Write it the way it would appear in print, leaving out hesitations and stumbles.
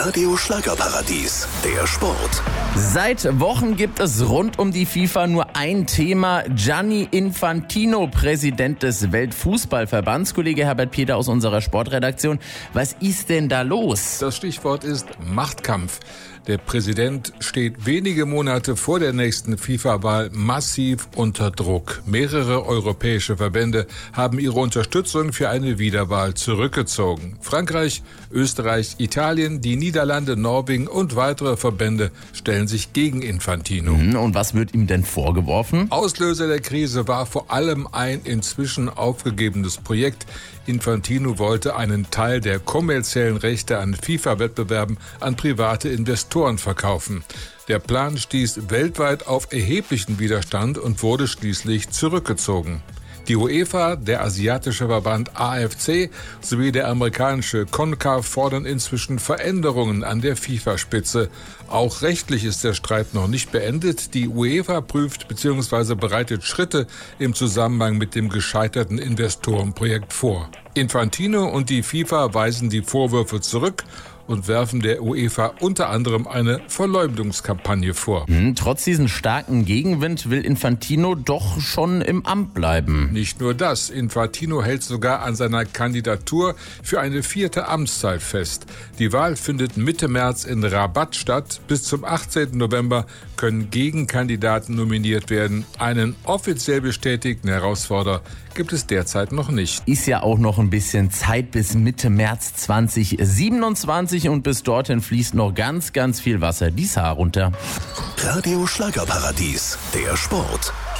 Radio Schlagerparadies, der Sport. Seit Wochen gibt es rund um die FIFA nur ein Thema. Gianni Infantino, Präsident des Weltfußballverbands. Kollege Herbert Peter aus unserer Sportredaktion. Was ist denn da los? Das Stichwort ist Machtkampf. Der Präsident steht wenige Monate vor der nächsten FIFA-Wahl massiv unter Druck. Mehrere europäische Verbände haben ihre Unterstützung für eine Wiederwahl zurückgezogen. Frankreich, Österreich, Italien, die Niederlande, Norwegen und weitere Verbände stellen sich gegen Infantino. Und was wird ihm denn vorgeworfen? Auslöser der Krise war vor allem ein inzwischen aufgegebenes Projekt. Infantino wollte einen Teil der kommerziellen Rechte an FIFA-Wettbewerben an private Investoren verkaufen. Der Plan stieß weltweit auf erheblichen Widerstand und wurde schließlich zurückgezogen. Die UEFA, der asiatische Verband AFC sowie der amerikanische CONCACAF fordern inzwischen Veränderungen an der FIFA-Spitze. Auch rechtlich ist der Streit noch nicht beendet. Die UEFA prüft bzw. bereitet Schritte im Zusammenhang mit dem gescheiterten Investorenprojekt vor. Infantino und die FIFA weisen die Vorwürfe zurück und werfen der UEFA unter anderem eine Verleumdungskampagne vor. Trotz diesen starken Gegenwind will Infantino doch schon im Amt bleiben. Nicht nur das, Infantino hält sogar an seiner Kandidatur für eine 4. Amtszeit fest. Die Wahl findet Mitte März in Rabat statt. Bis zum 18. November können Gegenkandidaten nominiert werden. Einen offiziell bestätigten Herausforderer gibt es derzeit noch nicht. Ist ja auch noch ein bisschen Zeit bis Mitte März 2027 und bis dorthin fließt noch ganz viel Wasser die Saar runter. Radio Schlagerparadies, der Sport.